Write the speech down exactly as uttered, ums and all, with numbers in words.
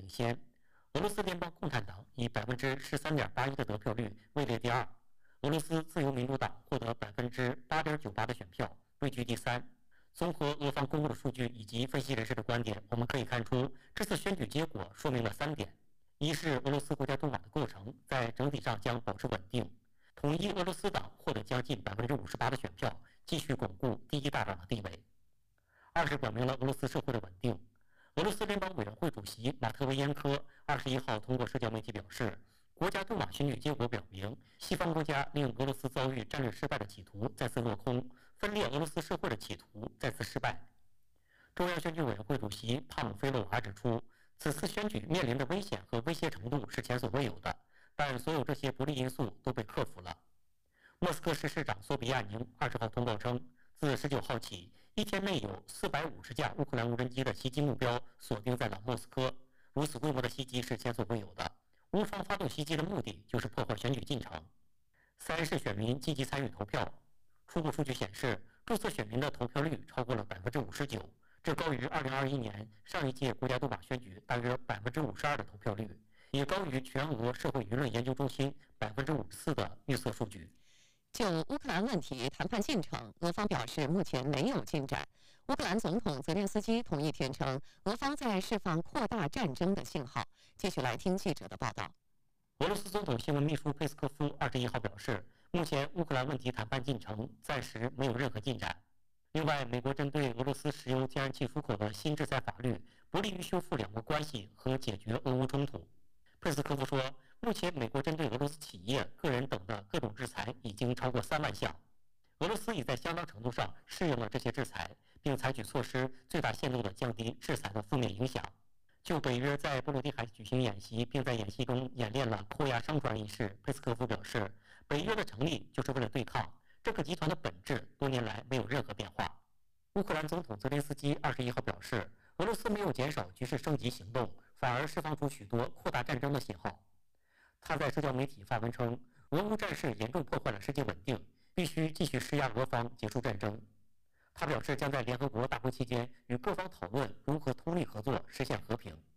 领先。俄罗斯联邦共产党以百分之十三点八一的得票率位列第二，俄罗斯自由民主党获得百分之八点九八的选票，位居第三。综合俄方公布的数据以及分析人士的观点，我们可以看出，这次选举结果说明了三点：一是俄罗斯国家杜马的构成在整体上将保持稳定，统一俄罗斯党获得将近百分之五十八的选票，继续巩固第一大党的地位；二是表明了俄罗斯社会的稳定。俄罗斯联邦委员会主席马特维延科二十一号通过社交媒体表示，国家杜马选举结果表明，西方国家令俄罗斯遭遇战略失败的企图再次落空，分裂俄罗斯社会的企图再次失败。中央选举委员会主席帕姆菲洛娃指出，此次选举面临的危险和威胁程度是前所未有的，但所有这些不利因素都被克服了。莫斯科市市长索比亚宁二十号通报称，自十九号起，一天内有四百五十架乌克兰无人机的袭击目标锁定在了莫斯科。如此规模的袭击是前所未有的。乌方发动袭击的目的就是破坏选举进程。三是选民积极参与投票。初步数据显示，注册选民的投票率超过了百分之五十九，这高于二零二一年上一届国家杜马选举大约百分之五十二的投票率，也高于全俄社会舆论研究中心百分之五十四的预测数据。 就乌克兰问题谈判进程，俄方表示目前没有进展。乌克兰总统泽连斯基同一天称，俄方在释放扩大战争的信号。继续来听记者的报道。 俄罗斯总统新闻秘书佩斯科夫二十一号表示，目前乌克兰问题谈判进程暂时没有任何进展。另外，美国针对俄罗斯石油天然气出口的新制裁法律不利于修复两国关系和解决俄乌冲突。佩斯科夫说，目前美国针对俄罗斯企业、个人等的各种制裁已经超过三万项，俄罗斯已在相当程度上适应了这些制裁，并采取措施最大限度地降低制裁的负面影响。就北约在波罗的海举行演习，并在演习中演练了扣押商船一事，佩斯科夫表示，北约的成立就是为了对抗这个集团的本质，多年来没有任何变化。乌克兰总统泽连斯基二十一号表示，俄罗斯没有减少局势升级行动，反而释放出许多扩大战争的信号。他在社交媒体发文称，俄乌战事严重破坏了世界稳定，必须继续施压俄方结束战争。他表示将在联合国大会期间与各方讨论如何通力合作实现和平。